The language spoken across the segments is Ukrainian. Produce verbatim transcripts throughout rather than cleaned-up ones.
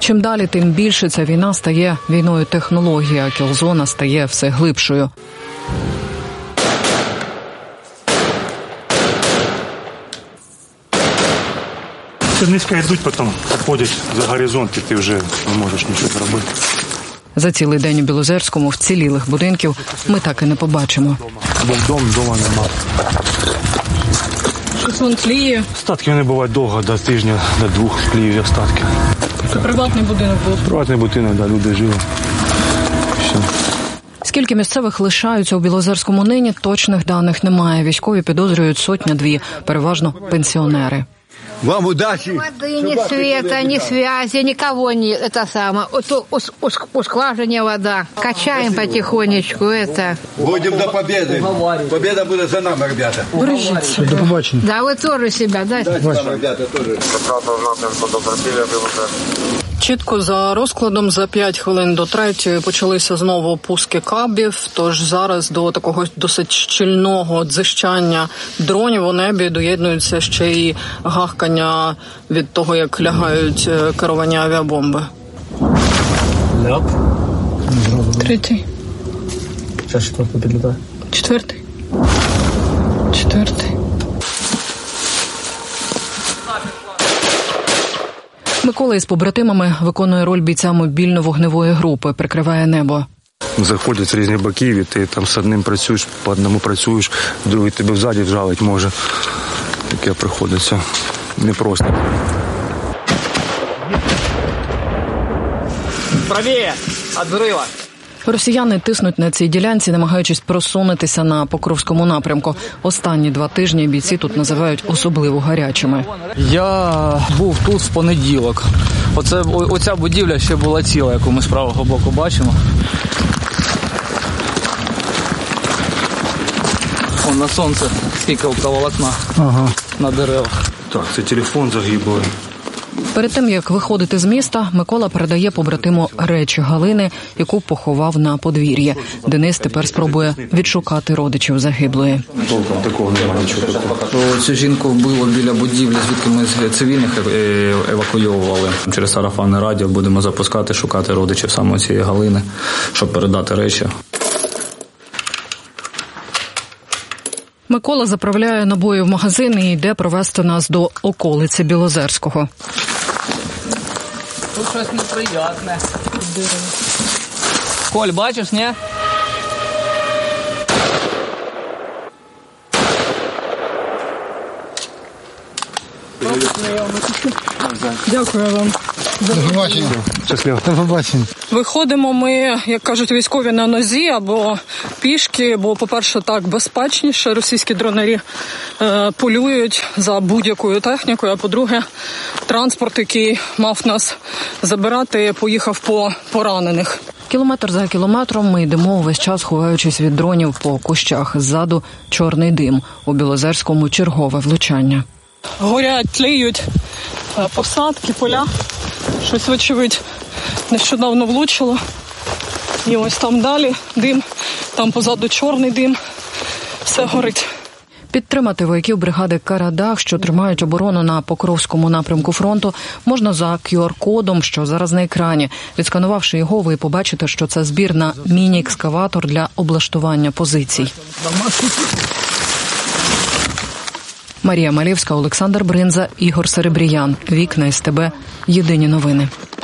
Чим далі, тим більше ця війна стає війною технології, а кілзона стає все глибшою. Низько йдуть, потім виходять за горизонт, і ти вже не можеш нічого зробити. За цілий день у Білозерському вцілілих будинків ми так і не побачимо. Був дом, дома нема. Щось вон тліє. Остатки вони бувають довго, до тижня, до двох тліють остатки. Це приватний будинок був? Приватний будинок, да, люди жили. Все. Скільки місцевих лишаються у Білозерському нині, точних даних немає. Військові підозрюють сотня-дві, переважно пенсіонери. Вам удачи. Воды, ни света, ни связи, никого не, это самое. У скважине вода. Качаем потихонечку, это. Будем до победы. Победа будет за нами, ребята. Бережіться. До побачення. Да, вы тоже себя, да? Да, ребята, тоже. Чітко за розкладом за п'ять хвилин до третьої почалися знову пуски кабів, тож зараз до такого досить щільного дзищання дронів у небі доєднується ще й гахкання від того, як лягають керовані авіабомби. Ляп. Третій. Зараз четвертий підлітає. Четвертий. Четвертий. Микола із побратимами виконує роль бійця мобільно-вогневої групи, прикриває небо. Заходять з різних боків, і ти там з одним працюєш, по одному працюєш, другий тебе взаді вжалить може. Таке приходиться непросто. Правіє! Від взрива! Росіяни тиснуть на цій ділянці, намагаючись просунутися на Покровському напрямку. Останні два тижні бійці тут називають особливо гарячими. Я був тут в понеділок. Оце, оця будівля ще була ціла, яку ми з правого боку бачимо. Вон на сонце скільки оптоволокна ага. на деревах. Так, це телефон загиблий. Перед тим, як виходити з міста, Микола передає побратиму речі Галини, яку поховав на подвір'ї. Денис тепер спробує відшукати родичів загиблої. Толком такого немає нічого такого. Цю жінку вбило біля будівлі, звідки ми з цивільних евакуйовували. Через сарафанне радіо будемо запускати, шукати родичів саме цієї Галини, щоб передати речі. Микола заправляє набої в магазин і йде провести нас до околиці Білозерського. Тут щось неприятне. Коль, бачиш, ні? Дякую вам. До побачення. Щасливо. До побачення. Виходимо ми, як кажуть військові, на нозі або пішки, бо, по-перше, так безпечніше. Російські дронарі е, полюють за будь-якою технікою, а по-друге, транспорт, який мав нас забирати, поїхав по поранених. Кілометр за кілометром ми йдемо увесь час, ховаючись від дронів по кущах. Ззаду чорний дим. У Білозерському чергове влучання. Горять, тліють посадки, поля. Щось, вочевидь, нещодавно влучило. І ось там далі дим, там позаду чорний дим. Все горить. Підтримати вояків бригади «Карадах», що тримають оборону на Покровському напрямку фронту, можна за кю ар-кодом, що зараз на екрані. Відсканувавши його, ви побачите, що це збір на міні-екскаватор для облаштування позицій. Марія Малєвська, Олександр Бринза, Ігор Серебріян. Вікна СТБ. Єдині новини.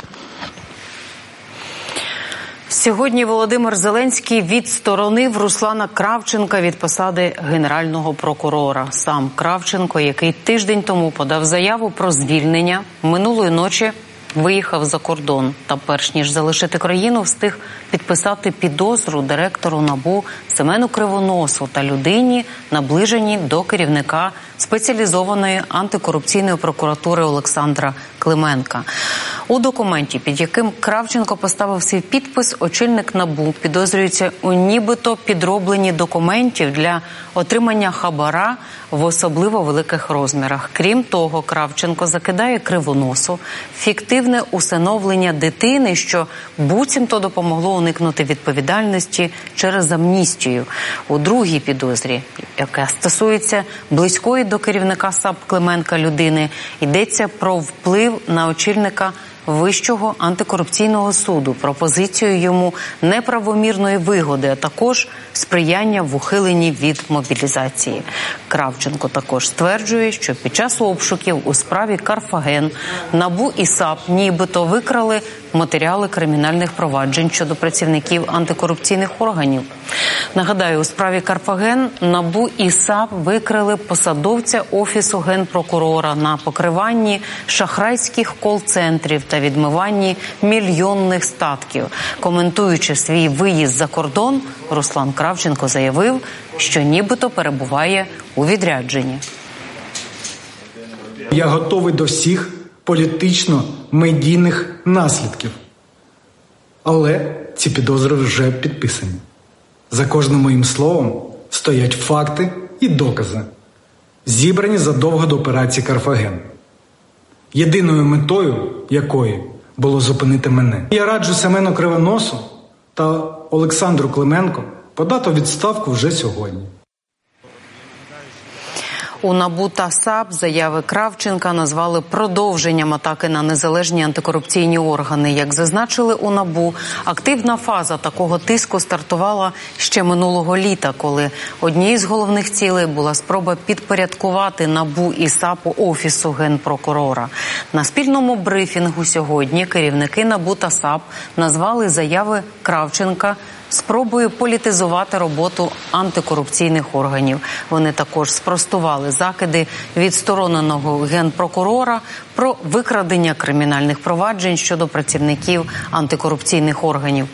Сьогодні Володимир Зеленський відсторонив Руслана Кравченка від посади генерального прокурора. Сам Кравченко, який тиждень тому подав заяву про звільнення, минулої ночі виїхав за кордон. Та перш ніж залишити країну, встиг підписати підозру директору НАБУ Семену Кривоносу та людині, наближеній до керівника спеціалізованої антикорупційної прокуратури Олександра Клименка. У документі, під яким Кравченко поставив свій підпис, очільник НАБУ підозрюється у нібито підробленні документів для отримання хабара в особливо великих розмірах. Крім того, Кравченко закидає Кривоносу фіктивне усиновлення дитини, що буцімто допомогло уникнути відповідальності через амністію. У другій підозрі, яка стосується близької до керівника САП Клименка людини, йдеться про вплив на очільника Вищого антикорупційного суду пропозицію йому неправомірної вигоди, а також сприяння в ухиленні від мобілізації. Кравченко також стверджує, що під час обшуків у справі «Карфаген» НАБУ і САП нібито викрали матеріали кримінальних проваджень щодо працівників антикорупційних органів. Нагадаю, у справі «Карфаген» НАБУ і САП викрили посадовця Офісу Генпрокурора на покриванні шахрайських кол-центрів та відмиванні мільйонних статків. Коментуючи свій виїзд за кордон, Руслан Кравченко заявив, що нібито перебуває у відрядженні. Я готовий до всіх політично-медійних наслідків. Але ці підозри вже підписані. За кожним моїм словом стоять факти і докази, зібрані задовго до операції «Карфаген», єдиною метою якої було зупинити мене. Я раджу Семену Кривоносу та Олександру Клименко подати відставку вже сьогодні. У НАБУ та САП заяви Кравченка назвали продовженням атаки на незалежні антикорупційні органи. Як зазначили у НАБУ, активна фаза такого тиску стартувала ще минулого літа, коли однією з головних цілей була спроба підпорядкувати НАБУ і САПу Офісу Генпрокурора. На спільному брифінгу сьогодні керівники НАБУ та САП назвали заяви Кравченка спробою політизувати роботу антикорупційних органів. Вони також спростували закиди відстороненого генпрокурора про викрадення кримінальних проваджень щодо працівників антикорупційних органів.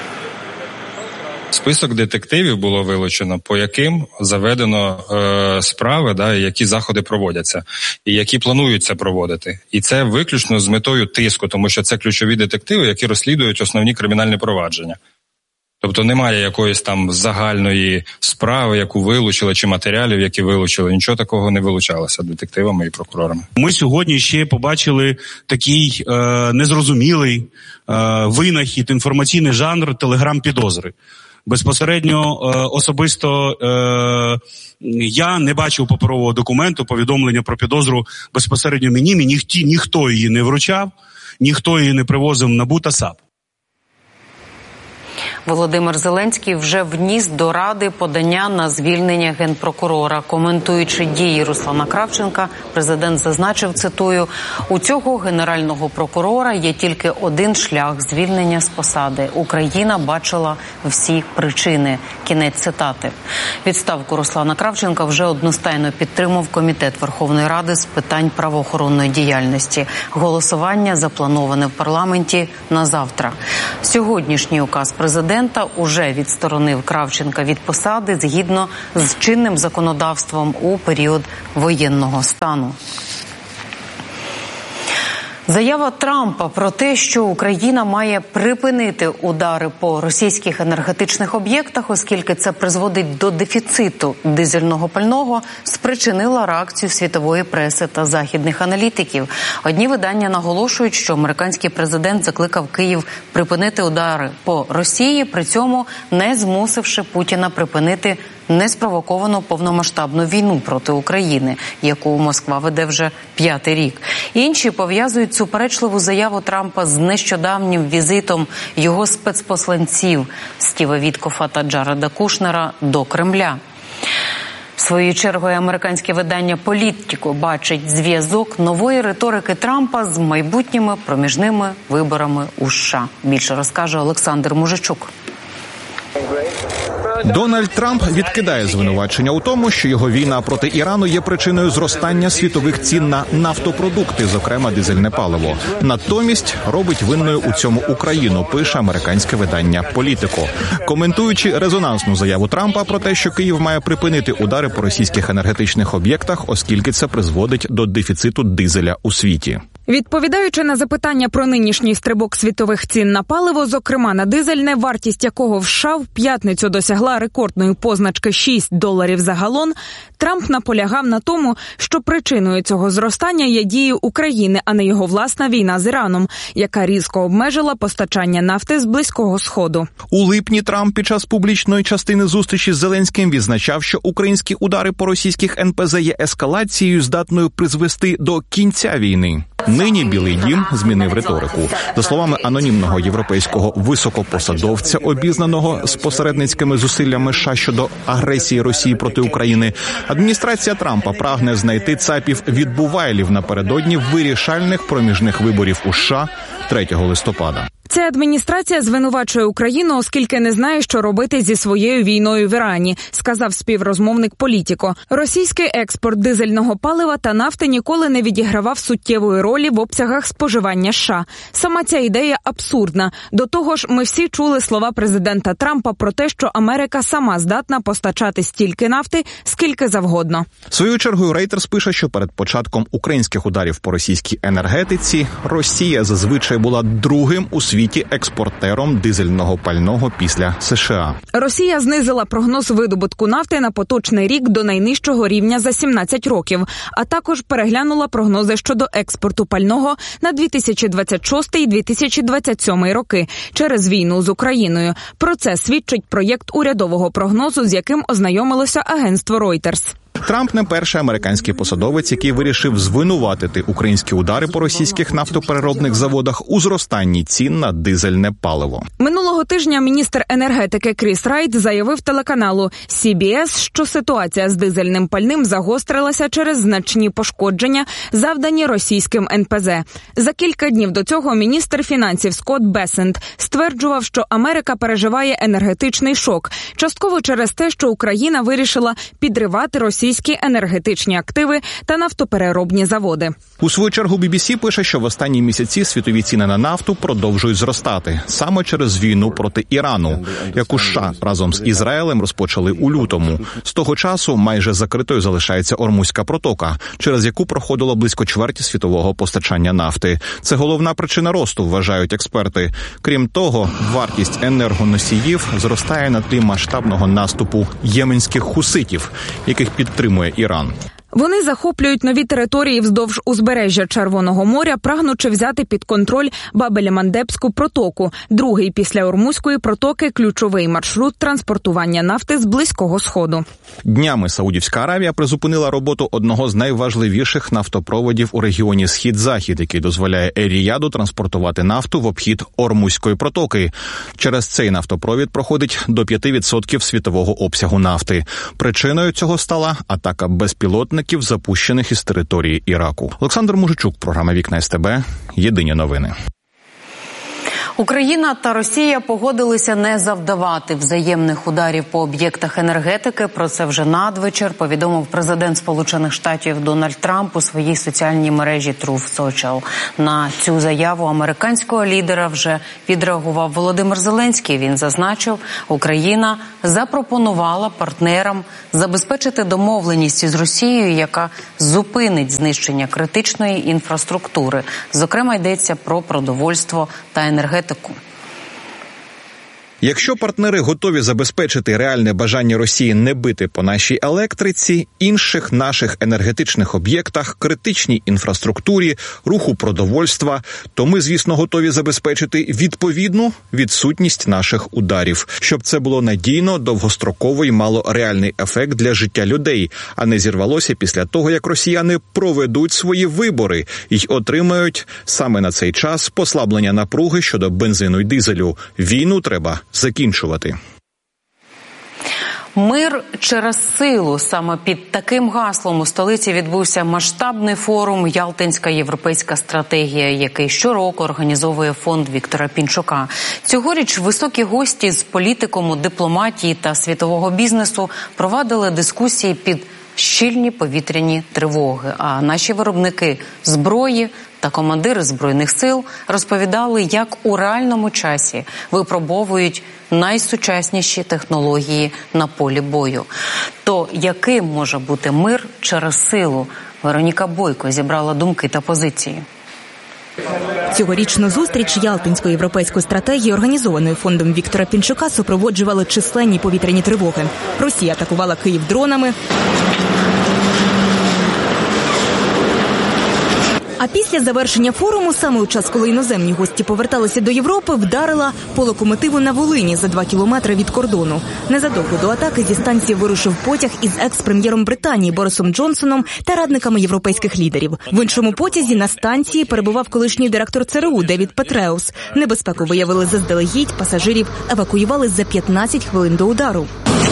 Список детективів було вилучено, по яким заведено е, справи, да, які заходи проводяться, і які плануються проводити. І це виключно з метою тиску, тому що це ключові детективи, які розслідують основні кримінальні провадження. Тобто немає якоїсь там загальної справи, яку вилучили, чи матеріалів, які вилучили. Нічого такого не вилучалося детективами і прокурорами. Ми сьогодні ще побачили такий е, незрозумілий е, винахід, інформаційний жанр телеграм-підозри. Безпосередньо е, особисто е, я не бачив паперового документу, повідомлення про підозру безпосередньо мені. Мені ніхто її не вручав, ніхто її не привозив в НАБУ та САП. Володимир Зеленський вже вніс до Ради подання на звільнення генпрокурора. Коментуючи дії Руслана Кравченка, президент зазначив, цитую, «У цього генерального прокурора є тільки один шлях звільнення з посади. Україна бачила всі причини». Кінець цитати. Відставку Руслана Кравченка вже одностайно підтримав Комітет Верховної Ради з питань правоохоронної діяльності. Голосування заплановане в парламенті на завтра. Сьогоднішній указ президента уже відсторонив Кравченка від посади згідно з чинним законодавством у період воєнного стану. Заява Трампа про те, що Україна має припинити удари по російських енергетичних об'єктах, оскільки це призводить до дефіциту дизельного пального, спричинила реакцію світової преси та західних аналітиків. Одні видання наголошують, що американський президент закликав Київ припинити удари по Росії, при цьому не змусивши Путіна припинити неспровоковану повномасштабну війну проти України, яку Москва веде вже п'ятий рік. Інші пов'язують суперечливу заяву Трампа з нещодавнім візитом його спецпосланців Стіва Віткофа та Джареда Кушнера до Кремля. Своєю чергою американське видання «Політико» бачить зв'язок нової риторики Трампа з майбутніми проміжними виборами у США. Більше розкаже Олександр Мужичук. Дональд Трамп відкидає звинувачення у тому, що його війна проти Ірану є причиною зростання світових цін на нафтопродукти, зокрема дизельне паливо. Натомість робить винною у цьому Україну, пише американське видання «Політико». Коментуючи резонансну заяву Трампа про те, що Київ має припинити удари по російських енергетичних об'єктах, оскільки це призводить до дефіциту дизеля у світі. Відповідаючи на запитання про нинішній стрибок світових цін на паливо, зокрема на дизельне, вартість якого в США в п'ятницю досягла рекордної позначки шість доларів за галон, Трамп наполягав на тому, що причиною цього зростання є дії України, а не його власна війна з Іраном, яка різко обмежила постачання нафти з Близького Сходу. У липні Трамп під час публічної частини зустрічі з Зеленським відзначав, що українські удари по російських ен пе зе є ескалацією, здатною призвести до кінця війни. Нині Білий дім змінив риторику. За словами анонімного європейського високопосадовця, обізнаного з посередницькими зусиллями США щодо агресії Росії проти України, адміністрація Трампа прагне знайти цапів відбувайлів напередодні вирішальних проміжних виборів у США третього листопада. Ця адміністрація звинувачує Україну, оскільки не знає, що робити зі своєю війною в Ірані, сказав співрозмовник Політіко. Російський експорт дизельного палива та нафти ніколи не відігравав суттєвої ролі в обсягах споживання США. Сама ця ідея абсурдна. До того ж, ми всі чули слова президента Трампа про те, що Америка сама здатна постачати стільки нафти, скільки завгодно. Своєю чергою Reuters пише, що перед початком українських ударів по російській енергетиці Росія зазвичай була другим у світі світі експортером дизельного пального після США. Росія знизила прогноз видобутку нафти на поточний рік до найнижчого рівня за сімнадцять років, а також переглянула прогнози щодо експорту пального на дві тисячі двадцять шостий - дві тисячі двадцять сьомий роки через війну з Україною. Про це свідчить проєкт урядового прогнозу, з яким ознайомилося агентство Reuters. Трамп не перший американський посадовець, який вирішив звинуватити українські удари по російських нафтопереробних заводах у зростанні цін на дизельне паливо. Минулого тижня міністр енергетики Кріс Райт заявив телеканалу Сі Бі Ес, що ситуація з дизельним пальним загострилася через значні пошкодження, завдані російським ен пе зе. За кілька днів до цього міністр фінансів Скотт Бесент стверджував, що Америка переживає енергетичний шок, частково через те, що Україна вирішила підривати російські російські енергетичні активи та нафтопереробні заводи. У свою чергу бі бі сі пише, що в останні місяці світові ціни на нафту продовжують зростати саме через війну проти Ірану, яку США разом з Ізраїлем розпочали у лютому. З того часу майже закритою залишається Ормузька протока, через яку проходило близько чверті світового постачання нафти. Це головна причина росту, вважають експерти. Крім того, вартість енергоносіїв зростає на тлі масштабного наступу єменських хуситів, яких підтримує Іран. Вони захоплюють нові території вздовж узбережжя Червоного моря, прагнучи взяти під контроль Бабель-Мандебську протоку, другий після Ормузької протоки ключовий маршрут транспортування нафти з Близького Сходу. Днями Саудівська Аравія призупинила роботу одного з найважливіших нафтопроводів у регіоні Схід-Захід, який дозволяє Ер-Ріяду транспортувати нафту в обхід Ормузької протоки. Через цей нафтопровід проходить до п'яти відсотків світового обсягу нафти. Причиною цього стала атака безпілотних запущених із території Іраку. Олександр Мужичук, програма «Вікна ес те бе», єдині новини. Україна та Росія погодилися не завдавати взаємних ударів по об'єктах енергетики. Про це вже надвечір повідомив президент Сполучених Штатів Дональд Трамп у своїй соціальній мережі Truth Social. На цю заяву американського лідера вже відреагував Володимир Зеленський. Він зазначив, Україна запропонувала партнерам забезпечити домовленість із Росією, яка зупинить знищення критичної інфраструктури. Зокрема, йдеться про продовольство та енергетику. Якщо партнери готові забезпечити реальне бажання Росії не бити по нашій електриці, інших наших енергетичних об'єктах, критичній інфраструктурі, руху продовольства, то ми, звісно, готові забезпечити відповідну відсутність наших ударів, щоб це було надійно, довгостроково і мало реальний ефект для життя людей, а не зірвалося після того, як росіяни проведуть свої вибори і отримають саме на цей час послаблення напруги щодо бензину й дизелю. Війну треба закінчувати. Мир через силу. Саме під таким гаслом у столиці відбувся масштабний форум «Ялтинська європейська стратегія», який щороку організовує фонд Віктора Пінчука. Цьогоріч високі гості з політикуму, дипломатії та світового бізнесу провадили дискусії під щільні повітряні тривоги. А наші виробники зброї та командири Збройних сил розповідали, як у реальному часі випробовують найсучасніші технології на полі бою. То яким може бути мир через силу? Вероніка Бойко зібрала думки та позиції. Цьогорічну зустріч Ялтинської європейської стратегії, організованої фондом Віктора Пінчука, супроводжували численні повітряні тривоги. Росія атакувала Київ дронами. А після завершення форуму, саме у час, коли іноземні гості поверталися до Європи, вдарила по локомотиву на Волині за два кілометри від кордону. Незадовго до атаки зі станції вирушив потяг із екс-прем'єром Британії Борисом Джонсоном та радниками європейських лідерів. В іншому потязі на станції перебував колишній директор ЦРУ Девід Петреус. Небезпеку виявили заздалегідь, пасажирів евакуювали за п'ятнадцять хвилин до удару.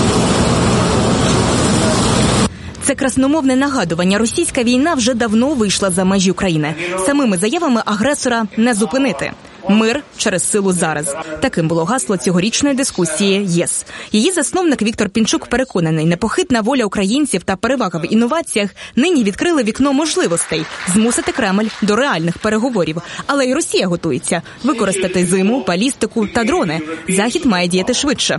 Це красномовне нагадування. Російська війна вже давно вийшла за межі України. Самими заявами агресора не зупинити. Мир через силу зараз. Таким було гасло цьогорічної дискусії ЄС. Її засновник Віктор Пінчук переконаний, непохитна воля українців та перевага в інноваціях нині відкрили вікно можливостей змусити Кремль до реальних переговорів. Але й Росія готується використати зиму, балістику та дрони. Захід має діяти швидше.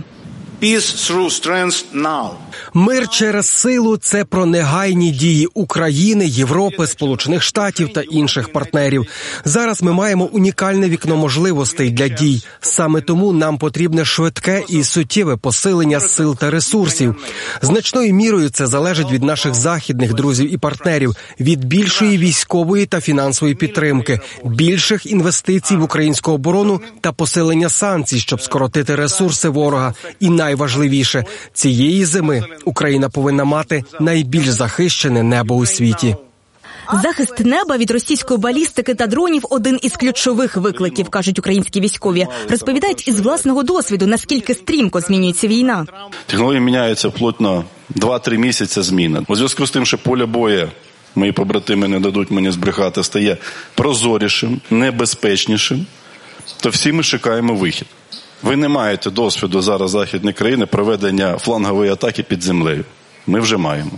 Мир через силу – це про негайні дії України, Європи, Сполучених Штатів та інших партнерів. Зараз ми маємо унікальне вікно можливостей для дій. Саме тому нам потрібне швидке і суттєве посилення сил та ресурсів. Значною мірою це залежить від наших західних друзів і партнерів, від більшої військової та фінансової підтримки, більших інвестицій в українську оборону та посилення санкцій, щоб скоротити ресурси ворога. І найважливіше, цієї зими Україна повинна мати найбільш захищене небо у світі. Захист неба від російської балістики та дронів – один із ключових викликів, кажуть українські військові. Розповідають із власного досвіду, наскільки стрімко змінюється війна. Технології міняються вплоть на два-три місяці зміна. У зв'язку з тим, що поле бою, мої побратими не дадуть мені збрехати, стає прозорішим, небезпечнішим, то всі ми шукаємо вихід. Ви не маєте досвіду зараз західної країни проведення флангової атаки під землею. Ми вже маємо.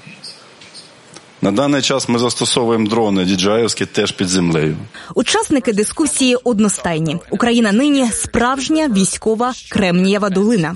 На даний час ми застосовуємо дрони ді джей ай-овські теж під землею. Учасники дискусії одностайні. Україна нині – справжня військова Кремнієва долина.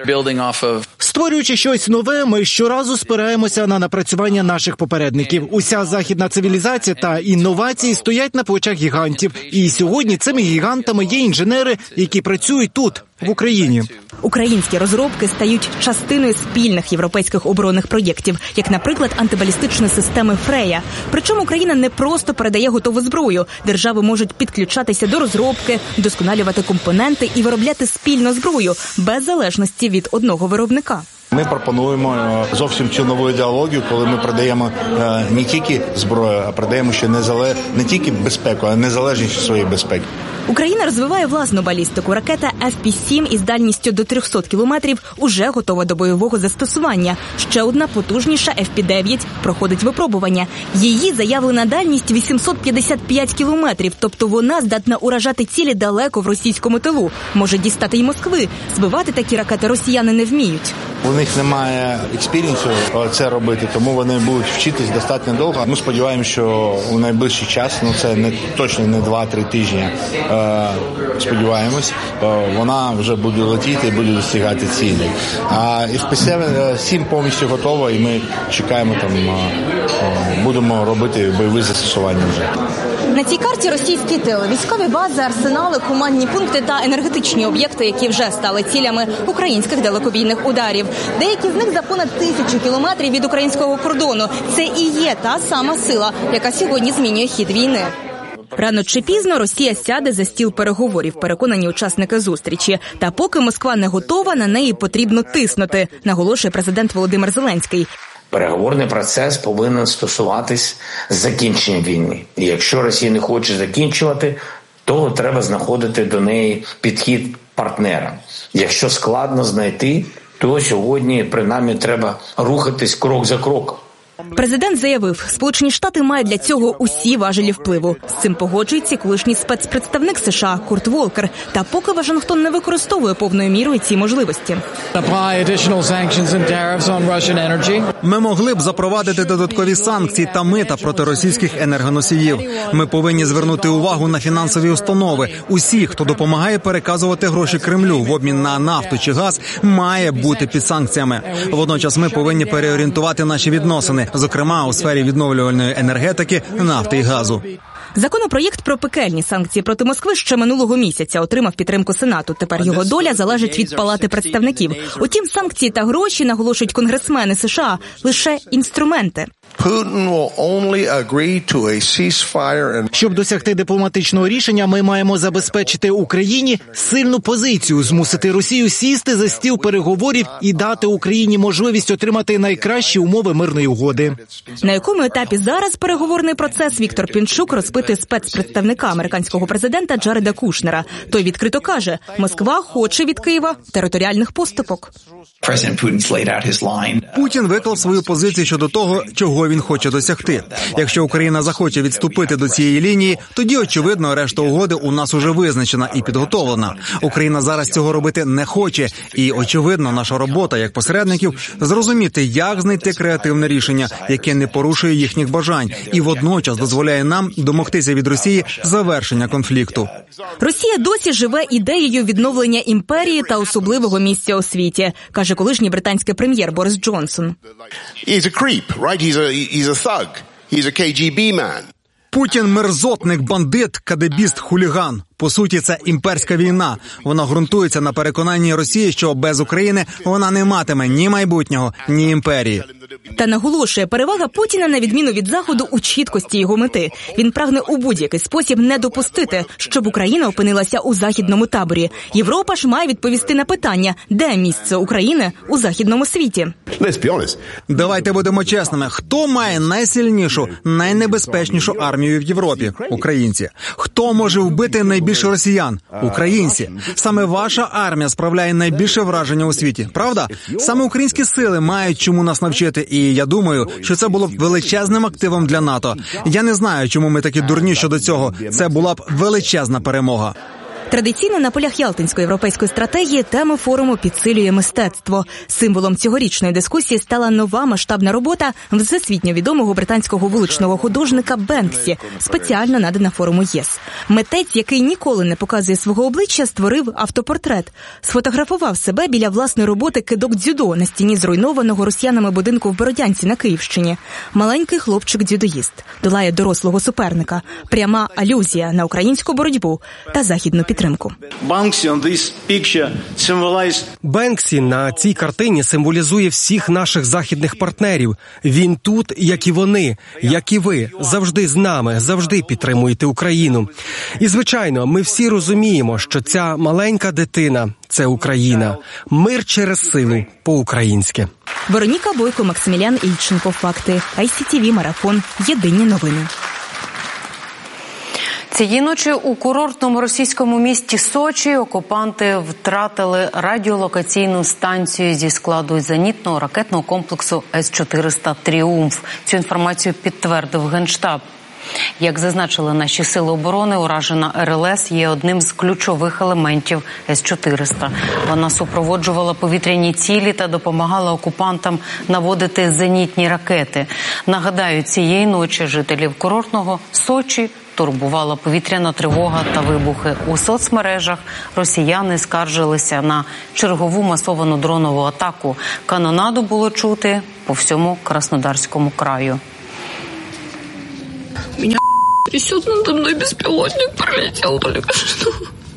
Створюючи щось нове, ми щоразу спираємося на напрацювання наших попередників. Уся західна цивілізація та інновації стоять на плечах гігантів. І сьогодні цими гігантами є інженери, які працюють тут, в Україні. Українські розробки стають частиною спільних європейських оборонних проєктів, як, наприклад, антибалістичної системи «Фрея». Причому Україна не просто передає готову зброю. Держави можуть підключатися до розробки, вдосконалювати компоненти і виробляти спільну зброю, без залежності від одного виробника. Ми пропонуємо зовсім цю нову ідеологію, коли ми продаємо не тільки зброю, а продаємо ще незалеж... не тільки безпеку, а незалежність своєї безпеки. Україна розвиває власну балістику. Ракета еф пі сім із дальністю до триста кілометрів уже готова до бойового застосування. Ще одна потужніша еф пі дев'ять проходить випробування. Її заявлена дальність вісімсот п'ятдесят п'ять кілометрів, тобто вона здатна уражати цілі далеко в російському тилу. Може дістати й Москви. Збивати такі ракети росіяни не вміють. У них немає експірієнсу це робити, тому вони будуть вчитись достатньо довго. Ми сподіваємося, що у найближчий час, ну це не точно не два-три тижні, е, сподіваємось, е, вона вже буде летіти і буде досягати цілі. А еф пі сім повністю готова, і ми чекаємо там, е, будемо робити бойові застосування вже. На цій карті російський тил, військові бази, арсенали, командні пункти та енергетичні об'єкти, які вже стали цілями українських далекобійних ударів. Деякі з них за понад тисячу кілометрів від українського кордону. Це і є та сама сила, яка сьогодні змінює хід війни. Рано чи пізно Росія сяде за стіл переговорів, переконані учасники зустрічі. Та поки Москва не готова, на неї потрібно тиснути, наголошує президент Володимир Зеленський. Переговорний процес повинен стосуватись закінчення війни. І якщо Росія не хоче закінчувати, то треба знаходити до неї підхід партнера. Якщо складно знайти, то сьогодні, принаймні, треба рухатись крок за кроком. Президент заявив, Сполучені Штати мають для цього усі важелі впливу. З цим погоджується колишній спецпредставник США Курт Волкер. Та поки Вашингтон не використовує повною мірою ці можливості. Ми могли б запровадити додаткові санкції та мита проти російських енергоносіїв. Ми повинні звернути увагу на фінансові установи. Усі, хто допомагає переказувати гроші Кремлю в обмін на нафту чи газ, має бути під санкціями. Водночас ми повинні переорієнтувати наші відносини, зокрема у сфері відновлювальної енергетики, нафти і газу. Законопроєкт про пекельні санкції проти Москви ще минулого місяця отримав підтримку Сенату. Тепер його доля залежить від Палати представників. Утім, санкції та гроші, наголошують конгресмени США, лише інструменти. Щоб досягти дипломатичного рішення, ми маємо забезпечити Україні сильну позицію, змусити Росію сісти за стіл переговорів і дати Україні можливість отримати найкращі умови мирної угоди. На якому етапі зараз переговорний процес, Віктор Пінчук розпитує спецпредставника американського президента Джареда Кушнера. Той відкрито каже, Москва хоче від Києва територіальних поступок. Путін виклав свою позицію щодо того, чого він хоче досягти. Якщо Україна захоче відступити до цієї лінії, тоді, очевидно, решта угоди у нас уже визначена і підготовлена. Україна зараз цього робити не хоче. І, очевидно, наша робота, як посередників, зрозуміти, як знайти креативне рішення, яке не порушує їхніх бажань, і водночас дозволяє нам домогтися від Росії завершення конфлікту. Росія досі живе ідеєю відновлення імперії та особливого місця у світі, каже колишній британський прем'єр Борис Джонсон. Путін – мерзотник, бандит, кадебіст, хуліган. По суті, це імперська війна. Вона ґрунтується на переконанні Росії, що без України вона не матиме ні майбутнього, ні імперії. Та наголошує, перевага Путіна, на відміну від Заходу, у чіткості його мети. Він прагне у будь-який спосіб не допустити, щоб Україна опинилася у західному таборі. Європа ж має відповісти на питання, де місце України у західному світі. Давайте будемо чесними. Хто має найсильнішу, найнебезпечнішу армію в Європі? Українці. Хто може вбити найбільше росіян? Українці. Саме ваша армія справляє найбільше враження у світі, правда? Саме українські сили мають чому нас навчити, і я думаю, що це було б величезним активом для НАТО. Я не знаю, чому ми такі дурні щодо цього. Це була б величезна перемога. Традиційно на полях Ялтинської європейської стратегії тему форуму підсилює мистецтво. Символом цьогорічної дискусії стала нова масштабна робота всесвітньо відомого британського вуличного художника Бенксі, спеціально надана форуму ЄС. Митець, який ніколи не показує свого обличчя, створив автопортрет. Сфотографував себе біля власної роботи кидок дзюдо на стіні зруйнованого росіянами будинку в Бородянці на Київщині. Маленький хлопчик-дзюдоїст долає дорослого суперника. Пряма алюзія на українську боротьбу та західну підтримку. Бенксі на цій картині символізує всіх наших західних партнерів. Він тут, як і вони, як і ви, завжди з нами, завжди підтримуєте Україну. І, звичайно, ми всі розуміємо, що ця маленька дитина – це Україна. Мир через силу, по-українськи. Вероніка Бойко, Максимілян Ільченко. Факти. ай сі ті ві Марафон. Єдині новини. Цієї ночі у курортному російському місті Сочі окупанти втратили радіолокаційну станцію зі складу зенітного ракетного комплексу С чотириста «Тріумф». Цю інформацію підтвердив Генштаб. Як зазначили наші сили оборони, уражена ер ел ес є одним з ключових елементів С чотириста. Вона супроводжувала повітряні цілі та допомагала окупантам наводити зенітні ракети. Нагадаю, цієї ночі жителів курортного Сочі турбувала повітряна тривога та вибухи. У соцмережах росіяни скаржилися на чергову масовану дронову атаку. Канонаду було чути по всьому Краснодарському краю. Меня трясет, надо мной беспилотник пролетел только что.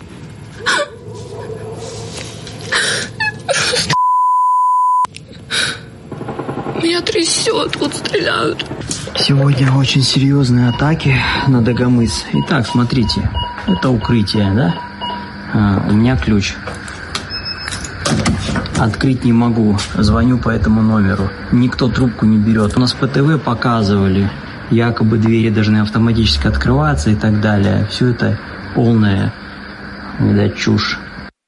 Меня трясет, вот стреляют. Сегодня очень серьезные атаки на Дагомыс. Итак, смотрите, это укрытие, да? А, у меня ключ. Открыть не могу. Звоню по этому номеру. Никто трубку не берет. У нас по ТВ показывали, якобы двери должны автоматически открываться и так далее. Все это полная, видать, чушь.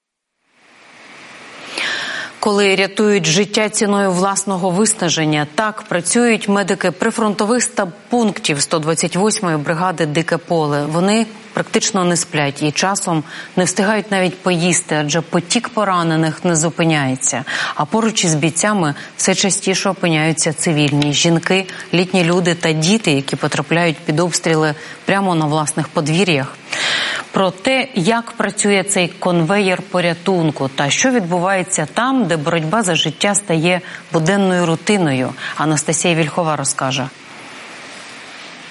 Коли рятують життя ціною власного виснаження, так працюють медики прифронтових стаб-пунктів сто двадцять восьмої бригади «Дике поле». Вони практично не сплять і часом не встигають навіть поїсти, адже потік поранених не зупиняється. А поруч із бійцями все частіше опиняються цивільні – жінки, літні люди та діти, які потрапляють під обстріли прямо на власних подвір'ях. Про те, як працює цей конвеєр порятунку та що відбувається там, де боротьба за життя стає буденною рутиною, Анастасія Вільхова розкаже.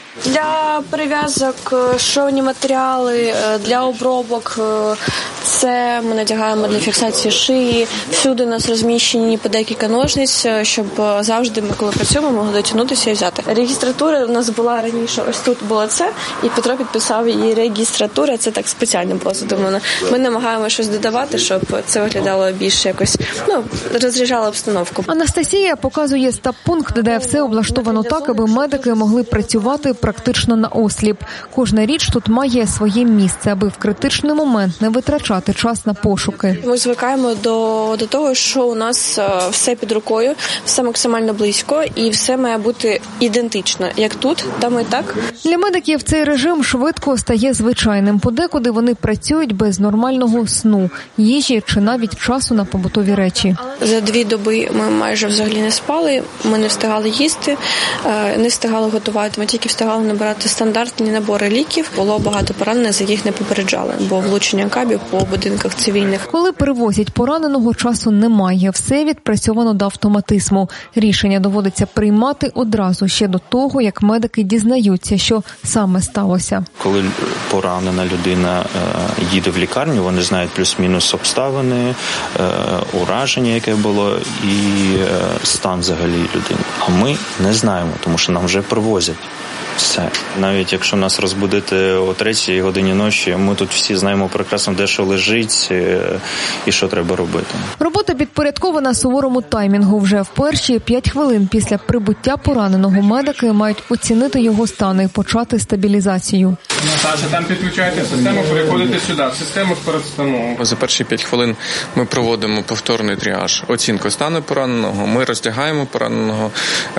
Для перев'язок шовні матеріали, для обробок це ми надягаємо для фіксації шиї. Всюди у нас розміщені по декілька ножниць, щоб завжди ми, коли працюємо, могли дотягнутися і взяти. Регістратура у нас була раніше, ось тут було це, і Петро підписав її регістратура, це так спеціально було задумано. Ми намагаємося щось додавати, щоб це виглядало більше якось, ну, розряджало обстановку. Анастасія показує стаб-пункт, де все облаштовано так, аби медики могли працювати практично на осліп. Кожна річ тут має своє місце, аби в критичний момент не витрачати час на пошуки. Ми звикаємо до, до того, що у нас все під рукою, все максимально близько і все має бути ідентично. Як тут, там і так. Для медиків цей режим швидко стає звичайним. Подекуди вони працюють без нормального сну, їжі чи навіть часу на побутові речі. За дві доби ми майже взагалі не спали, ми не встигали їсти, не встигали готувати, ми тільки встигали набирати стандартні набори ліків. Було багато поранених, за яких не попереджали, бо влучення кабів по будинках цивільних. Коли перевозять пораненого, часу немає. Все відпрацьовано до автоматизму. Рішення доводиться приймати одразу, ще до того, як медики дізнаються, що саме сталося. Коли поранена людина їде в лікарню, вони знають плюс-мінус обставини, ураження, яке було, і стан взагалі людини. А ми не знаємо, тому що нам вже привозять. Все. Навіть якщо нас розбудити о третій годині ночі, ми тут всі знаємо прекрасно, де що лежить і що треба робити. Робота підпорядкована суворому таймінгу. Вже в перші п'ять хвилин після прибуття пораненого медики мають оцінити його стан і почати стабілізацію. Наташа, там підключаєте систему, переходите сюди, в систему з парацетамолом. За перші п'ять хвилин ми проводимо повторний тріаж, оцінку стану пораненого, ми роздягаємо пораненого,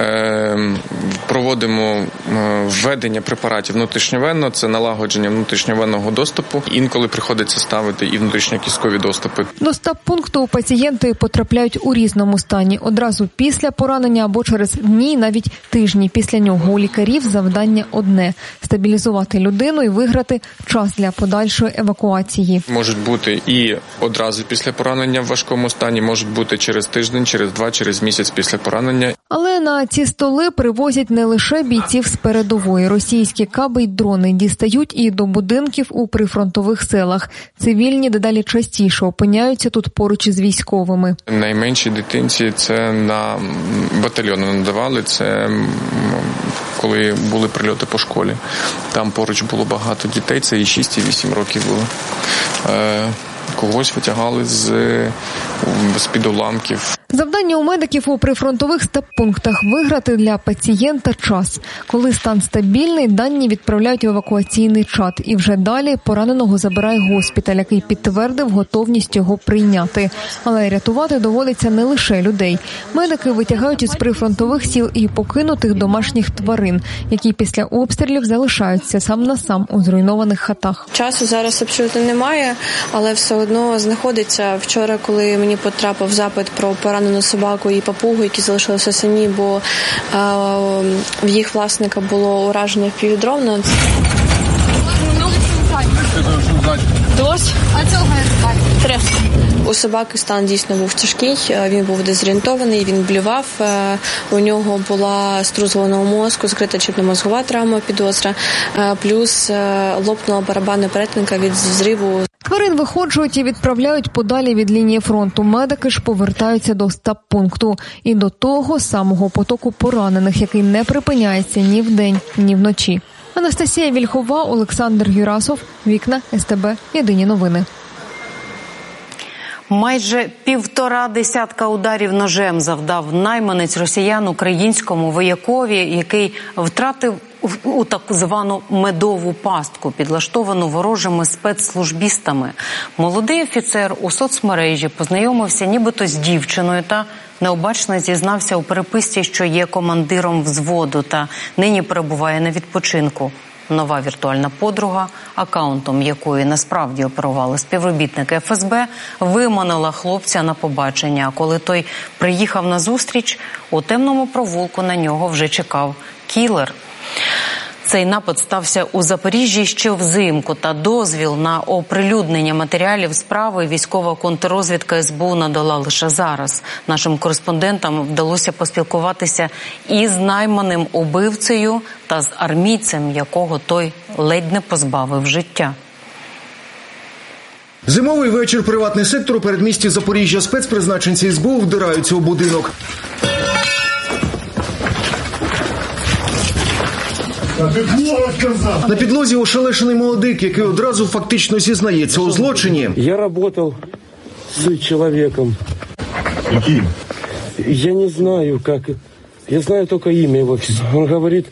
проводимо введення препаратів внутрішньовенно, це налагодження внутрішньовенного доступу. Інколи приходиться ставити і внутрішньокісткові доступи. До стаб-пункту пацієнти потрапляють у різному стані. Одразу після поранення або через дні, навіть тижні після нього. У лікарів завдання одне – стабілізувати людину і виграти час для подальшої евакуації. Можуть бути і одразу після поранення в важкому стані, можуть бути через тиждень, через два, через місяць після поранення. Але на ці столи привозять не лише бійців з передової. Російські каби й дрони дістають і до будинків у прифронтових селах. Цивільні дедалі частіше опиняються тут поруч із військовими. Найменшій дитинці це на батальйони надавали, це коли були прильоти по школі. Там поруч було багато дітей, це і шість, і вісім років було. Когось витягали з, з-під уламків. Завдання у медиків у прифронтових стаб-пунктах – виграти для пацієнта час. Коли стан стабільний, дані відправляють в евакуаційний чат. І вже далі пораненого забирає госпіталь, який підтвердив готовність його прийняти. Але рятувати доводиться не лише людей. Медики витягають із прифронтових сіл і покинутих домашніх тварин, які після обстрілів залишаються сам на сам у зруйнованих хатах. Часу зараз абсолютно немає, але все одно знаходиться. Вчора, коли мені потрапив запит про поранену собаку і папугу, які залишилися самі, бо а, в їх власника було ураження впівдрона. Дощ? А цього трес. У собаки стан дійсно був тяжкий, він був дезорієнтований, він блював, у нього була струс головного мозку, закрита черепно-мозгова травма, підозра, плюс лопнула барабанна перетинка від взриву. Тварин виходжують і відправляють подалі від лінії фронту. Медики ж повертаються до стаб-пункту і до того самого потоку поранених, який не припиняється ні вдень, ні вночі. Анастасія Вільхова, Олександр Юрасов, Вікна, ес те бе, Єдині новини. Майже півтора десятка ударів ножем завдав найманець росіян українському воякові, який втратив у так звану медову пастку, підлаштовану ворожими спецслужбістами. Молодий офіцер у соцмережі познайомився нібито з дівчиною та необачно зізнався у переписці, що є командиром взводу та нині перебуває на відпочинку. Нова віртуальна подруга, акаунтом якої насправді оперували співробітники еф ес бе, виманила хлопця на побачення. А коли той приїхав на зустріч, у темному провулку на нього вже чекав кілер. Цей напад стався у Запоріжжі ще взимку, та дозвіл на оприлюднення матеріалів справи військова контррозвідка ес бе у надала лише зараз. Нашим кореспондентам вдалося поспілкуватися із найманим убивцею та з армійцем, якого той ледь не позбавив життя. Зимовий вечір, приватний сектор у передмісті Запоріжжя. Спецпризначенці ес бе у вдираються у будинок. На підлозі ошелешений молодик, який одразу фактично зізнається у злочині. Я працював з чоловіком. Яким? Я не знаю, як. Я знаю тільки ім'я його. Він говорить,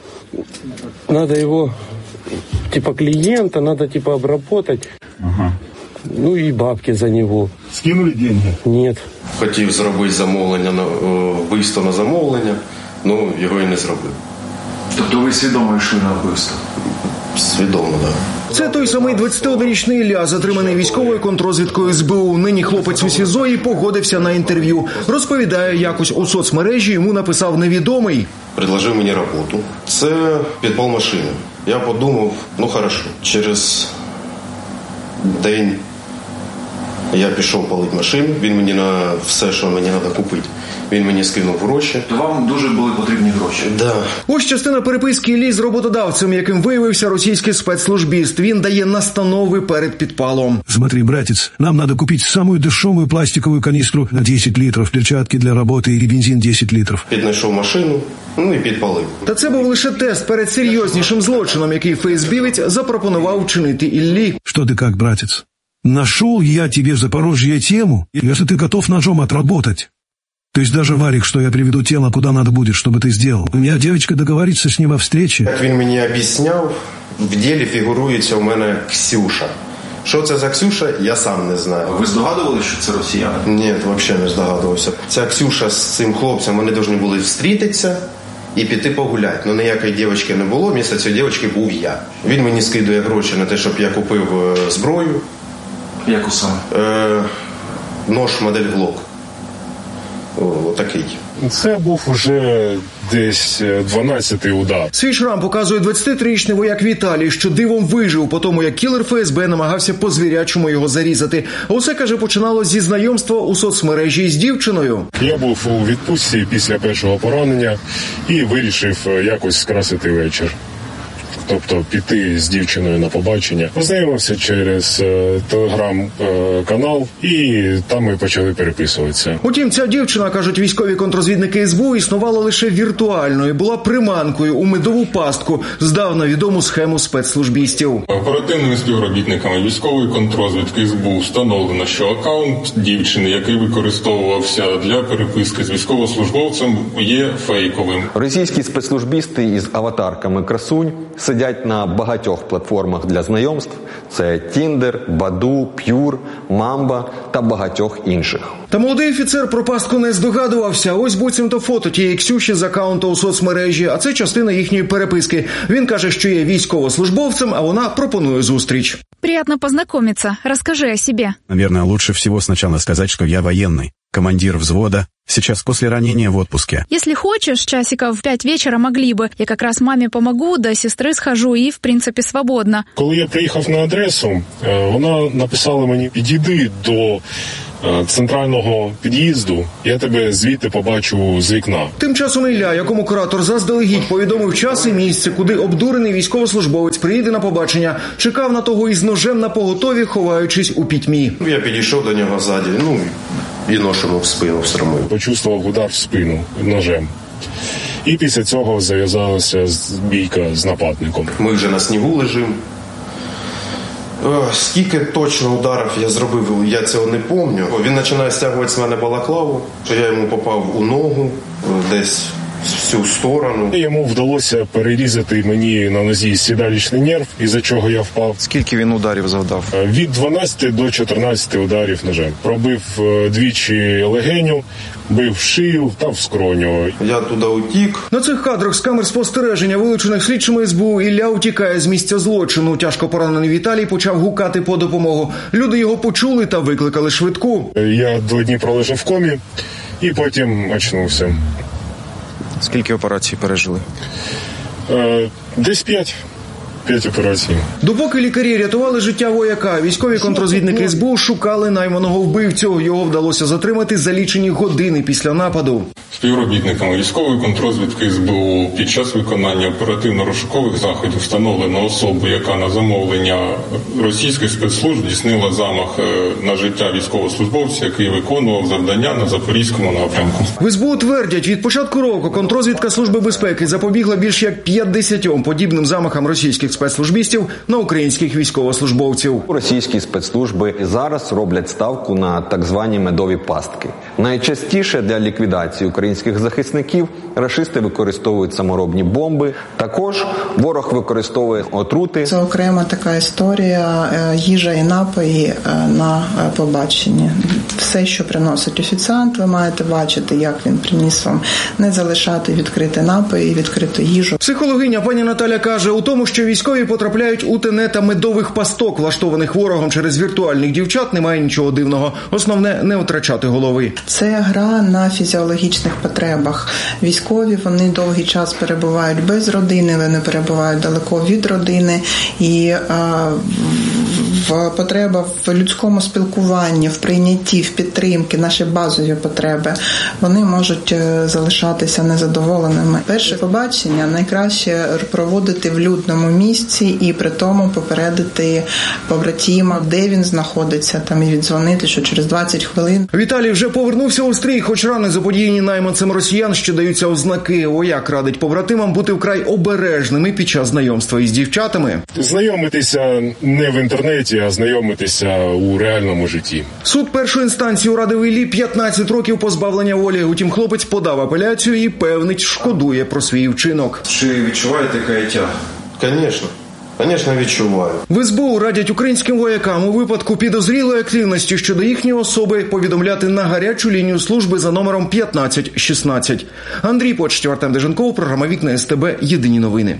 треба його, типа, клієнта, треба, типа, обработати. Ага. Ну і бабки за нього. Скинули гроші? Ні. Хотів зробити замовлення, на вбивство на замовлення, ну його і не зробив. Тобто ви свідомо йшли на вбивство? Свідомо, так. Це той самий двадцятиоднорічний Ілля, затриманий військовою контррозвідкою ес бе у. Нині хлопець у СІЗО і погодився на інтерв'ю. Розповідає, якось у соцмережі йому написав невідомий. Предложив мені роботу. Це підпал машини. Я подумав, ну хорошо, через день я пішов палити машину, він мені на все, що мені треба купити, він мені скинув гроші. То вам дуже були потрібні гроші? Да. Ось частина переписки Іллі з роботодавцем, яким виявився російський спецслужбіст. Він дає настанови перед підпалом. Смотри, братец, нам надо купить самую дешевую пластиковую канистру на десять литров, перчатки для работы и бензин десять литров. Піднайшов машину, ну і підпалив. Та це був лише тест перед серйознішим злочином, який ФСБівець запропонував вчинити Іллі. Что ты как, братец? Нашел я тебе в Запорожье тему, если ты готов ножом отработать. То есть даже, Варик, что я приведу тело, куда надо будет, чтобы ты сделал. У меня девочка договорится с ним о встрече. Як він мені об'ясняв, в ділі фігурується у мене Ксюша. Що це за Ксюша, я сам не знаю. Ви здогадувалися, що це росіяни? Ні, взагалі не здогадувався. Ця Ксюша з цим хлопцем, вони повинні були зустрітися і піти погуляти. Ну ніякої дівчинки не було, вмісто цієї дівчинки був я. Він мені скидує гроші на те, щоб я купив зброю. Яку саме? Е, нож модель Глок. Отакий. Це був уже десь дванадцятий удар. Свій шрам показує двадцятитрирічний вояк Віталій, що дивом вижив по тому, як кілер ФСБ намагався по-звірячому його зарізати. А усе, каже, починалось зі знайомства у соцмережі з дівчиною. Я був у відпустці після першого поранення і вирішив якось скрасити вечір. Тобто піти з дівчиною на побачення. Познайомився через е, телеграм-канал е, і там ми почали переписуватися. Утім, ця дівчина, кажуть військові контррозвідники ес бе у, існувала лише віртуально і була приманкою у медову пастку, здавна відому схему спецслужбістів. Оперативними співробітниками військової контррозвідки ес бе у встановлено, що акаунт дівчини, який використовувався для переписки з військовослужбовцем, є фейковим. Російські спецслужбісти із аватарками красунь сидять на багатьох платформах для знайомств. Це Тіндер, Баду, П'юр, Мамба та багатьох інших. Та молодий офіцер про пастку не здогадувався. Ось буцімто фото тієї Ксюші з акаунту у соцмережі, а це частина їхньої переписки. Він каже, що є військовослужбовцем, а вона пропонує зустріч. Приятно познакомиться. Расскажи о себе. Наверное, лучше всего сначала сказать, что я военный, командир взвода, сейчас после ранения в отпуске. Если хочешь, часиков в пять вечера могли бы. Я как раз маме помогу, до сестры схожу и, в принципе, свободно. Коли я приїхав на адресу, вона написала мені: «Підійди до центрального під'їзду, я тебе звідти побачу з вікна». Тим часом Ілля, якому куратор заздалегідь повідомив час і місце, куди обдурений військовослужбовець приїде на побачення, чекав на того із ножем на поготові, ховаючись у пітьмі. Я підійшов до нього ззаді, ну, і нож йому в спину встромив. Почувствував удар в спину ножем. І після цього зав'язалася бійка з нападником. Ми вже на снігу лежимо. Скільки точно ударів я зробив, я цього не пам'ятаю. Він починає стягувати з мене балаклаву, що я йому попав у ногу, десь всю сторону. Йому вдалося перерізати мені на нозі сідалічний нерв, із-за чого я впав. Скільки він ударів завдав? Від дванадцяти до чотирнадцяти ударів ножем. Пробив двічі легеню, бив шию та в скроню. Я туди утік. На цих кадрах з камер спостереження, вилучених слідчими ес бе у, Ілля утікає з місця злочину. Тяжко поранений Віталій почав гукати по допомогу. Люди його почули та викликали швидку. Я два дні пролежав в комі і потім очнувся. Скільки операцій пережили? Е, десь п'ять. П'ять операцій. Допоки лікарі рятували життя вояка, військові контррозвідники ес бе у шукали найманого вбивцю. Його вдалося затримати за лічені години після нападу. Співробітниками військової контррозвідки ес бе у під час виконання оперативно-розшукових заходів встановлено особу, яка на замовлення російських спецслужб здійснила замах на життя військовослужбовця, який виконував завдання на Запорізькому напрямку. В ес бе у твердять, від початку року контррозвідка Служби безпеки запобігла більш як п'ятдесятьом подібним замахам російських спецслужбістів на українських військовослужбовців. Російські спецслужби зараз роблять ставку на так звані медові пастки. Найчастіше для ліквідації українських захисників рашисти використовують саморобні бомби. Також ворог використовує отрути. Це окрема така історія їжа і напої на побаченні. Все, що приносить офіціант, ви маєте бачити, як він приніс вам. Не залишати відкриті напої, відкриту їжу. Психологиня пані Наталя каже, у тому, що військові потрапляють у тенета медових пасток, влаштованих ворогом через віртуальних дівчат, немає нічого дивного. Основне – не втрачати голови. Це гра на фізіологічних потребах. Військові, вони довгий час перебувають без родини, вони перебувають далеко від родини. І а, в потреба в людському спілкуванні, в прийнятті, в підтримці, наші базові потреби, вони можуть залишатися незадоволеними. Перше побачення найкраще проводити в людному місці і при тому попередити побратима, де він знаходиться, там і віддзвонити, що через двадцять хвилин. Віталій вже повернувся у стрій, хоч рани заподіяні найманцем росіян ще даються ознаки. Вояк радить побратимам бути вкрай обережними під час знайомства із дівчатами. Знайомитися не в інтернеті, а знайомитися у реальному житті. Суд першої інстанції урадив Іллі п'ятнадцять років позбавлення волі. Утім, хлопець подав апеляцію і певнить, шкодує про свій вчинок. Чи відчуваєте каяття? Звісно. Звісно, відчуваю. В ес бе у радять українським воякам у випадку підозрілої активності щодо їхньої особи повідомляти на гарячу лінію служби за номером п'ятнадцять шістнадцять. Андрій Почтів, Артем Деженков, програма «Вікна ес те бе». Єдині новини.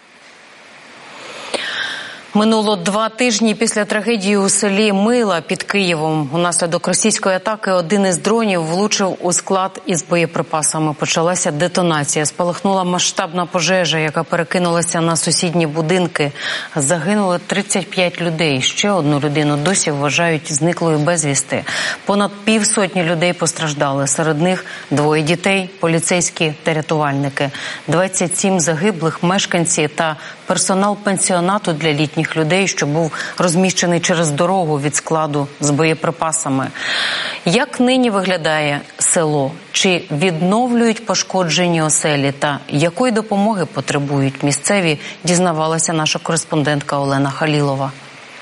Минуло два тижні після трагедії у селі Мила під Києвом. Унаслідок російської атаки один із дронів влучив у склад із боєприпасами. Почалася детонація. Спалахнула масштабна пожежа, яка перекинулася на сусідні будинки. Загинуло тридцять п'ять людей. Ще одну людину досі вважають зниклою безвісти. Понад півсотні людей постраждали. Серед них двоє дітей, поліцейські та рятувальники. двадцять сім загиблих, мешканці та персонал пенсіонату для літніх людей, що був розміщений через дорогу від складу з боєприпасами. Як нині виглядає село? Чи відновлюють пошкоджені оселі? Та якої допомоги потребують місцеві, дізнавалася наша кореспондентка Олена Халілова.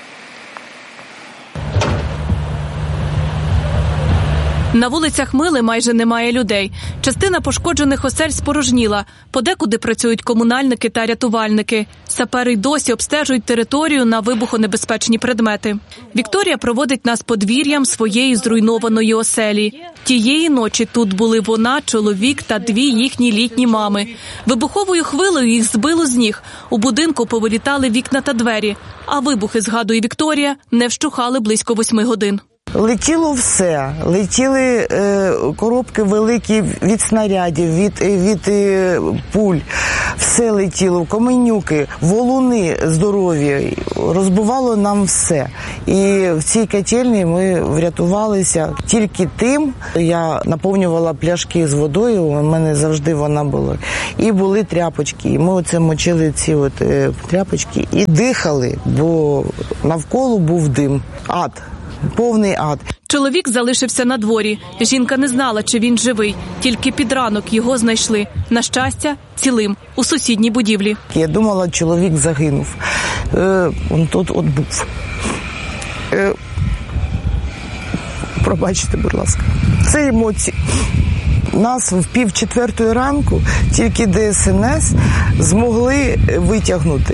На вулицях Мили майже немає людей. Частина пошкоджених осель спорожніла. Подекуди працюють комунальники та рятувальники. Сапери й досі обстежують територію на вибухонебезпечні предмети. Вікторія проводить нас подвір'ям своєї зруйнованої оселі. Тієї ночі тут були вона, чоловік та дві їхні літні мами. Вибуховою хвилею їх збило з ніг. У будинку повилітали вікна та двері. А вибухи, згадує Вікторія, не вщухали близько восьми годин. Летіло все. Летіли е, коробки великі від снарядів, від, від е, пуль. Все летіло, каменюки, валуни здорові. Розбивало нам все. І в цій котельні ми врятувалися тільки тим. Я наповнювала пляшки з водою, у мене завжди вона була. І були тряпочки. І ми оце мочили ці от, е, тряпочки і дихали, бо навколо був дим. Ад. Повний ад. Чоловік залишився на дворі. Жінка не знала, чи він живий. Тільки під ранок його знайшли. На щастя, цілим. У сусідній будівлі. Я думала, чоловік загинув. Е, он тут от був. Е, пробачте, будь ласка. Це емоції. Нас в пів четвертої ранку тільки Де Ес Ен Ес змогли витягнути.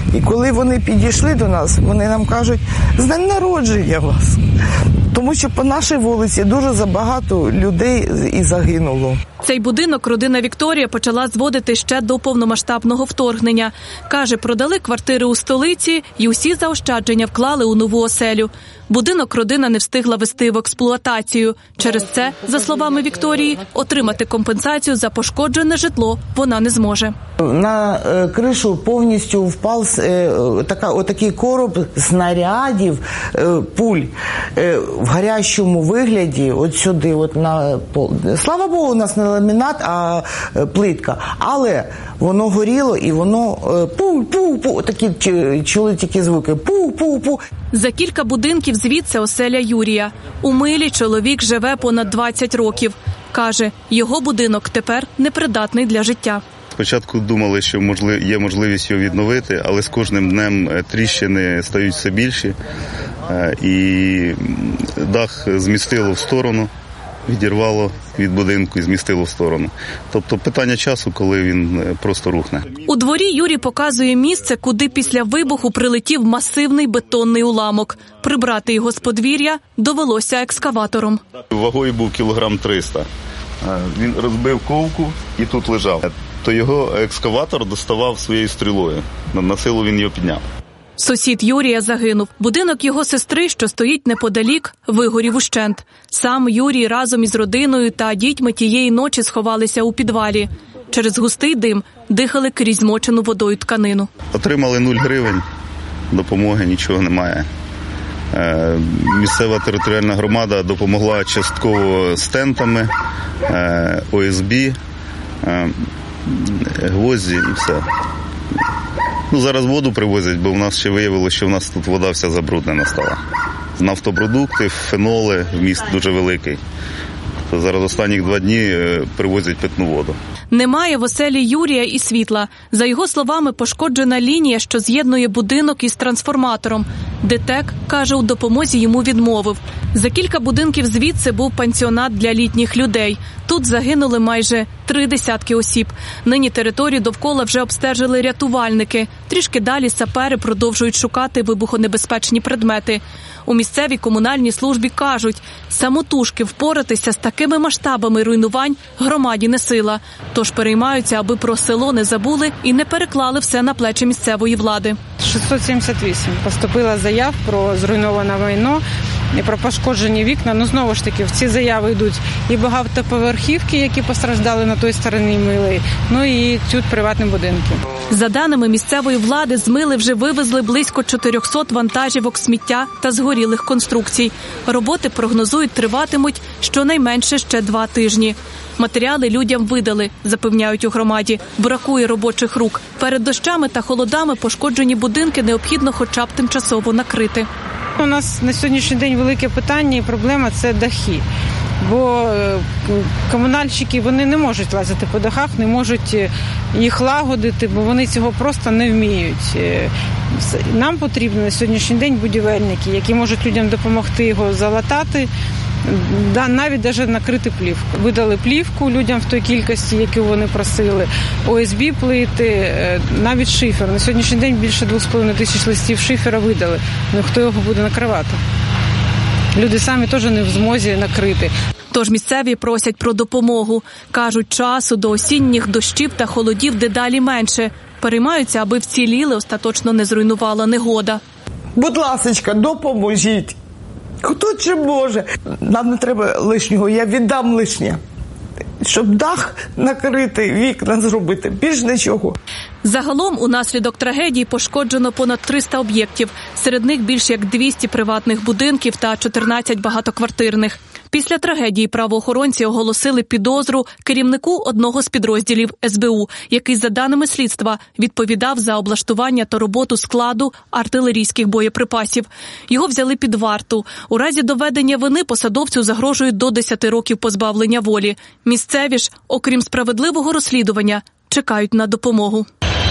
І коли вони підійшли до нас, вони нам кажуть: з днем народження вас! Тому що по нашій вулиці дуже забагато людей і загинуло. Цей будинок родина Вікторія почала зводити ще до повномасштабного вторгнення. Каже, продали квартири у столиці і усі заощадження вклали у нову оселю. Будинок родина не встигла вести в експлуатацію. Через це, за словами Вікторії, отримати компенсацію за пошкоджене житло вона не зможе. На е, кришу повністю впав е, така, отакий короб снарядів, е, пуль е, в гарячому вигляді, от сюди, от на пол. Слава Богу, у нас не ламінат, а е, плитка. Але воно горіло і воно пу-пу-пу, такі чули тільки звуки, пу-пу-пу. За кілька будинків звідси оселя Юрія. У Милі чоловік живе понад двадцять років. Каже, його будинок тепер непридатний для життя. Спочатку думали, що є можливість його відновити, але з кожним днем тріщини стають все більші. І дах змістило в сторону, відірвало від будинку і змістило в сторону. Тобто питання часу, коли він просто рухне. У дворі Юрій показує місце, куди після вибуху прилетів масивний бетонний уламок. Прибрати його з подвір'я довелося екскаватором. Вагою був кілограм триста. Він розбив ковку і тут лежав. То його екскаватор доставав своєю стрілою. На силу він його підняв. Сусід Юрія загинув. Будинок його сестри, що стоїть неподалік, вигорів ущент. Сам Юрій разом із родиною та дітьми тієї ночі сховалися у підвалі. Через густий дим дихали крізь змочену водою тканину. Отримали нуль гривень, допомоги нічого немає. Місцева територіальна громада допомогла частково стентами, О С Б, гвозді і все. Ну, зараз воду привозять, бо в нас ще виявилося, що в нас тут вода вся забруднена стала. Нафтопродукти, феноли, вміст дуже великий. То зараз останні два дні привозять питну воду. Немає в оселі Юрія і світла. За його словами, пошкоджена лінія, що з'єднує будинок із трансформатором. ДТЕК, каже, у допомозі йому відмовив. За кілька будинків звідси був пансіонат для літніх людей. Тут загинули майже три десятки осіб. Нині територію довкола вже обстежили рятувальники. Трішки далі сапери продовжують шукати вибухонебезпечні предмети. У місцевій комунальній службі кажуть, самотужки впоратися з такими масштабами руйнувань громаді не сила. Тож переймаються, аби про село не забули і не переклали все на плечі місцевої влади. шістсот сімдесят вісім поступила заяв про зруйноване майно і про пошкоджені вікна. Ну, знову ж таки, в ці заяви йдуть і багатоповерхівки, які постраждали на той стороні Мили, ну і тут приватні будинки. За даними місцевої влади, з Мили вже вивезли близько чотириста вантажівок сміття та згорілих конструкцій. Роботи, прогнозують, триватимуть щонайменше ще два тижні. Матеріали людям видали, запевняють у громаді. Бракує робочих рук. Перед дощами та холодами пошкоджені будинки необхідно хоча б тимчасово накрити. У нас на сьогоднішній день велике питання і проблема – це дахи. Бо комунальщики, вони не можуть лазити по дахах, не можуть їх лагодити, бо вони цього просто не вміють. Нам потрібні на сьогоднішній день будівельники, які можуть людям допомогти його залатати, навіть навіть накрити плівку. Видали плівку людям в той кількості, яку вони просили, О С Б плити, навіть шифер. На сьогоднішній день більше двох з половиною тисяч листів шифера видали. Ну хто його буде накривати? Люди самі теж не в змозі накрити. Тож місцеві просять про допомогу. Кажуть, часу до осінніх дощів та холодів дедалі менше. Переймаються, аби вціліли, остаточно не зруйнувала негода. Будь ласочка, допоможіть. Хто чи може? Нам не треба лишнього, я віддам лишнє. Щоб дах накрити, вікна зробити, більш нічого. Загалом унаслідок трагедії пошкоджено понад триста об'єктів. Серед них більше як двісті приватних будинків та чотирнадцять багатоквартирних. Після трагедії правоохоронці оголосили підозру керівнику одного з підрозділів С Б У, який, за даними слідства, відповідав за облаштування та роботу складу артилерійських боєприпасів. Його взяли під варту. У разі доведення вини посадовцю загрожують до десяти років позбавлення волі. Місцеві ж, окрім справедливого розслідування, чекають на допомогу.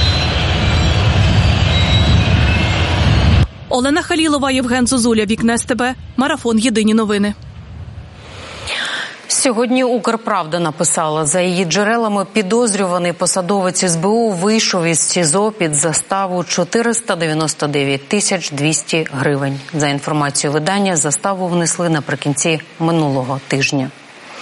Олена Халілова, Євген Зозуля, Вікна С Т Б, Марафон. Єдині новини. Сьогодні «Укрправда» написала, за її джерелами, підозрюваний посадовець ес бе у вийшов із СІЗО під заставу чотириста дев'яносто дев'ять тисяч двісті гривень. За інформацією видання, заставу внесли наприкінці минулого тижня.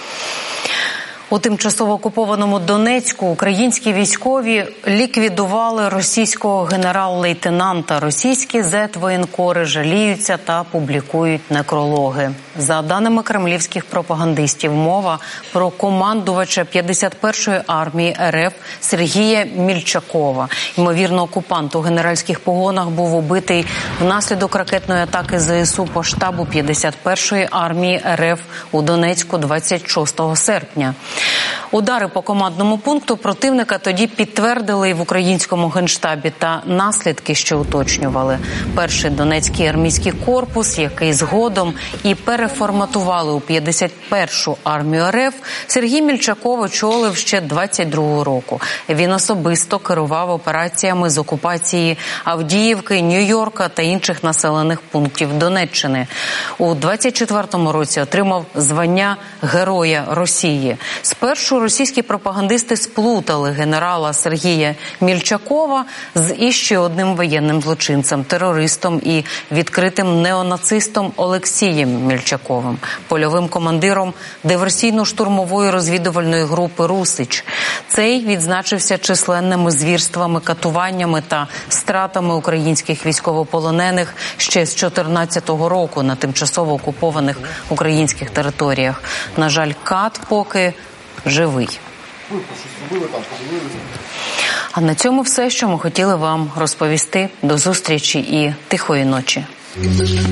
У тимчасово окупованому Донецьку українські військові ліквідували російського генерал-лейтенанта. Російські зет-воєнкори жаліються та публікують некрологи. За даними кремлівських пропагандистів, мова про командувача п'ятдесят першої армії ер еф Сергія Мільчакова. Ймовірно, окупант у генеральських погонах був убитий внаслідок ракетної атаки зе ес у по штабу п'ятдесят першої армії ер еф у Донецьку двадцять шостого серпня. Удари по командному пункту противника тоді підтвердили і в українському генштабі, та наслідки, що уточнювали. Перший Донецький армійський корпус, який згодом і переформатували у п'ятдесят першу армію ер еф, Сергій Мільчаков очолив ще двадцять другого року. Він особисто керував операціями з окупації Авдіївки, Нью-Йорка та інших населених пунктів Донеччини. У двадцять четвертому році отримав звання Героя Росії. Спершу російські пропагандисти сплутали генерала Сергія Мільчакова з іще одним воєнним злочинцем, терористом і відкритим неонацистом Олексієм Мільчаковим, польовим командиром диверсійно-штурмової розвідувальної групи «Русич». Цей відзначився численними звірствами, катуваннями та стратами українських військовополонених ще з чотирнадцятого року на тимчасово окупованих українських територіях. На жаль, кат поки живий. А на цьому все, що ми хотіли вам розповісти. До зустрічі і тихої ночі.